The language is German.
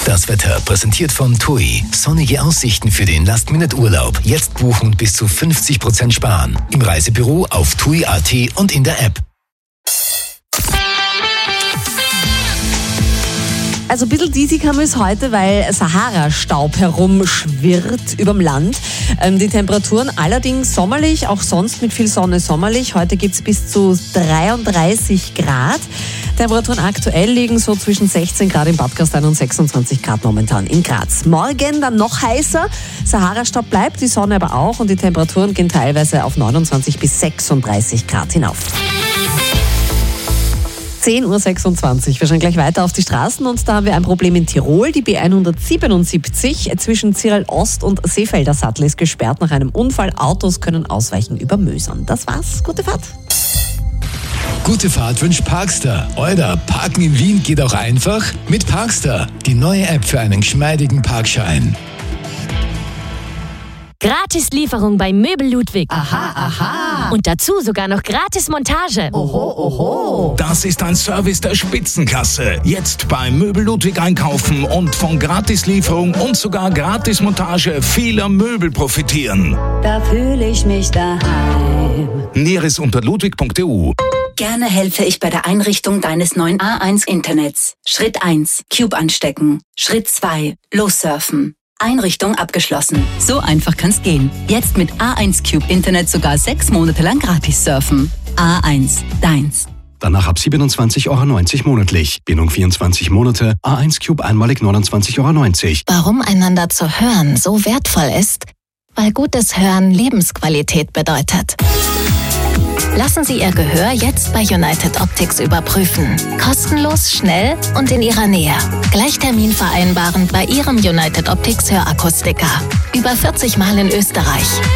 Das Wetter präsentiert von TUI. Sonnige Aussichten für den Last-Minute-Urlaub. Jetzt buchen und bis zu 50% sparen. Im Reisebüro, auf TUI.at und in der App. Also ein bisschen diesig haben wir es heute, weil Sahara-Staub herumschwirrt überm Land. Die Temperaturen allerdings sommerlich, auch sonst mit viel Sonne sommerlich. Heute gibt es bis zu 33 Grad. Temperaturen aktuell liegen so zwischen 16 Grad in Bad Gastein und 26 Grad momentan in Graz. Morgen dann noch heißer. Sahara-Staub bleibt, die Sonne aber auch und die Temperaturen gehen teilweise auf 29 bis 36 Grad hinauf. 10.26 Uhr. Wir schauen gleich weiter auf die Straßen und da haben wir ein Problem in Tirol. Die B177 zwischen Zirl Ost und Seefelder Sattel ist gesperrt nach einem Unfall. Autos können ausweichen über Mösern. Das war's. Gute Fahrt. Gute Fahrt wünscht Parkstar. Oder Parken in Wien geht auch einfach? Mit Parkstar. Die neue App für einen geschmeidigen Parkschein. Gratis Lieferung bei Möbel Ludwig. Aha, aha. Und dazu sogar noch gratis Montage. Oho, oho. Das ist ein Service der Spitzenklasse. Jetzt bei Möbel Ludwig einkaufen und von Gratislieferung und sogar Gratismontage vieler Möbel profitieren. Da fühle ich mich daheim. Näheres unter ludwig.eu. Gerne helfe ich bei der Einrichtung deines neuen A1-Internets. Schritt 1. Cube anstecken. Schritt 2. Lossurfen. Einrichtung abgeschlossen. So einfach kann's gehen. Jetzt mit A1 Cube Internet sogar 6 Monate lang gratis surfen. A1, deins. Danach ab 27,90 € monatlich. Bindung 24 Monate. A1 Cube einmalig 29,90 €. Warum einander zu hören so wertvoll ist? Weil gutes Hören Lebensqualität bedeutet. Lassen Sie Ihr Gehör jetzt bei United Optics überprüfen. Kostenlos, schnell und in Ihrer Nähe. Gleich Termin vereinbaren bei Ihrem United Optics Hörakustiker. Über 40 Mal in Österreich.